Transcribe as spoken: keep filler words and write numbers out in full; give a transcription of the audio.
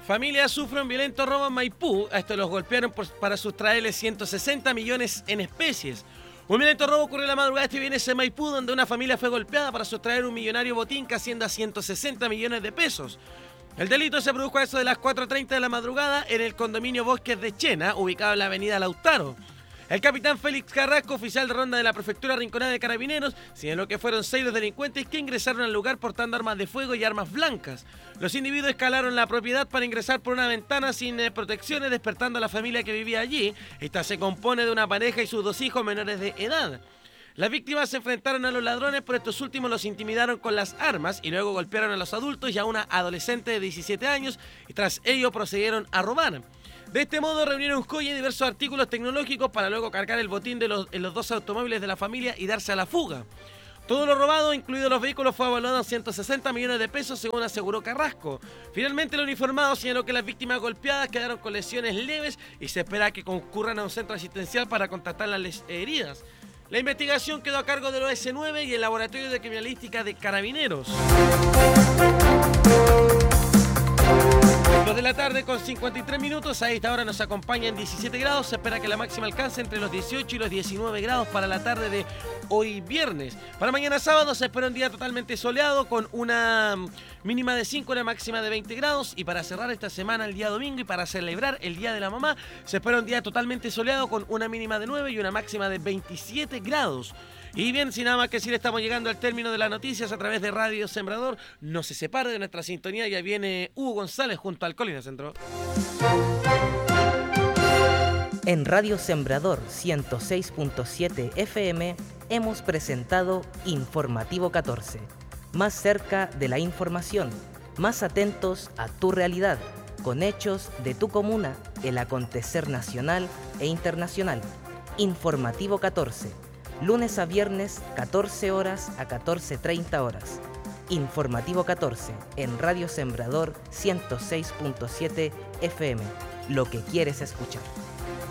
Familia sufre un violento robo en Maipú. A estos los golpearon por, para sustraerles ciento sesenta millones en especies. Un violento robo ocurrió la madrugada de este viernes en Maipú, donde una familia fue golpeada para sustraer un millonario botín que asciende a ciento sesenta millones de pesos. El delito se produjo a eso de las cuatro treinta de la madrugada en el condominio Bosques de Chena, ubicado en la avenida Lautaro. El capitán Félix Carrasco, oficial de ronda de la prefectura rinconada de Carabineros, señaló que fueron seis los delincuentes que ingresaron al lugar portando armas de fuego y armas blancas. Los individuos escalaron la propiedad para ingresar por una ventana sin eh, protecciones, despertando a la familia que vivía allí. Esta se compone de una pareja y sus dos hijos menores de edad. Las víctimas se enfrentaron a los ladrones, pero estos últimos los intimidaron con las armas y luego golpearon a los adultos y a una adolescente de diecisiete años y tras ello procedieron a robar. De este modo reunieron joyas y diversos artículos tecnológicos para luego cargar el botín de los, en los dos automóviles de la familia y darse a la fuga. Todo lo robado, incluidos los vehículos, fue evaluado en ciento sesenta millones de pesos, según aseguró Carrasco. Finalmente, el uniformado señaló que las víctimas golpeadas quedaron con lesiones leves y se espera que concurran a un centro asistencial para contactar las heridas. La investigación quedó a cargo del O S nueve y el Laboratorio de Criminalística de Carabineros. dos de la tarde con cincuenta y tres minutos, a esta hora nos acompaña en diecisiete grados, se espera que la máxima alcance entre los dieciocho y los diecinueve grados para la tarde de hoy viernes. Para mañana sábado se espera un día totalmente soleado con una mínima de cinco, una máxima de veinte grados, y para cerrar esta semana el día domingo y para celebrar el Día de la Mamá se espera un día totalmente soleado con una mínima de nueve y una máxima de veintisiete grados. Y bien, sin nada más que decir, estamos llegando al término de las noticias a través de Radio Sembrador. No se separe de nuestra sintonía, ya viene Hugo González junto al Colina Centro. En Radio Sembrador ciento seis punto siete F M hemos presentado Informativo catorce. Más cerca de la información, más atentos a tu realidad, con hechos de tu comuna, el acontecer nacional e internacional. Informativo catorce. Lunes a viernes, catorce horas a catorce treinta horas. Informativo catorce, en Radio Sembrador ciento seis punto siete F M. Lo que quieres escuchar.